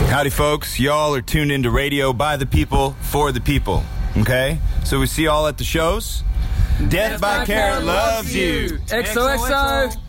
Howdy, folks. Y'all are tuned into radio by the people, for the people. Okay? So we see y'all at the shows. Death by Carrot loves you. XOXO.